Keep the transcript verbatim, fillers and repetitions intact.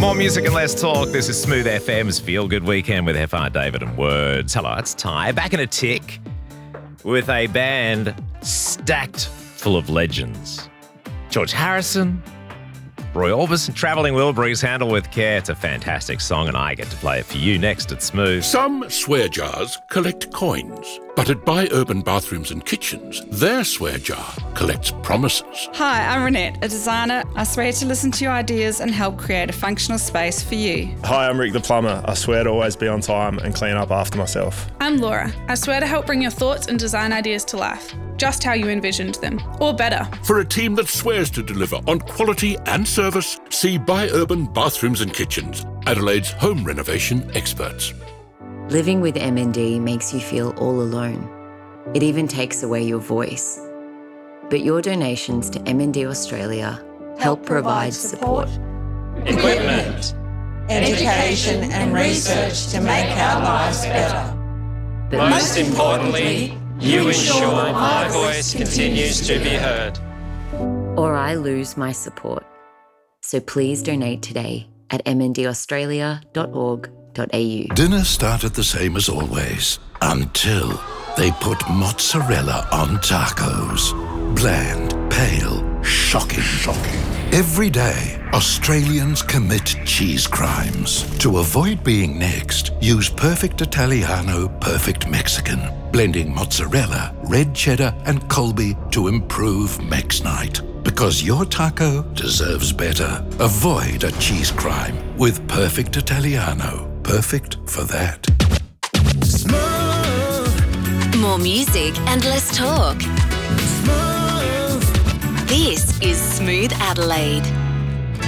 More music and less talk. This is Smooth F M's Feel Good Weekend with F R David and Words. Hello, it's Ty. Back in a tick with a band stacked full of legends. George Harrison, Roy Orbison, Travelling Wilburys, Handle with Care. It's a fantastic song and I get to play it for you next at Smooth. Some swear jars collect coins, but at Buy Urban Bathrooms and Kitchens, their swear jar collects promises. Hi, I'm Renette, a designer. I swear to listen to your ideas and help create a functional space for you. Hi, I'm Rick the plumber. I swear to always be on time and clean up after myself. I'm Laura. I swear to help bring your thoughts and design ideas to life, just how you envisioned them, or better. For a team that swears to deliver on quality and service, see Buy Urban Bathrooms and Kitchens, Adelaide's home renovation experts. Living with M N D makes you feel all alone. It even takes away your voice. But your donations to M N D Australia help provide support, equipment, education and research to make our lives better. But most importantly, you ensure my voice continues to be heard. or I lose my support. So please donate today at m n d australia dot org dot a u. Dinner started the same as always, until they put mozzarella on tacos. Bland, pale, shocking, shocking. Every day, Australians commit cheese crimes. To avoid being next, use Perfect Italiano, Perfect Mexican, blending mozzarella, red cheddar, and Colby to improve Mex Night. Because your taco deserves better. Avoid a cheese crime with Perfect Italiano. Perfect for that. Smooth. More music and less talk. Smooth. This is Smooth Adelaide.